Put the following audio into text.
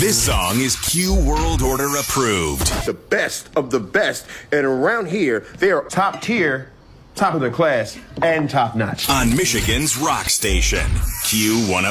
This song is Q World Order approved. The best of the best. And around here, they are top tier, top of their class, and top notch. On Michigan's rock station, Q105.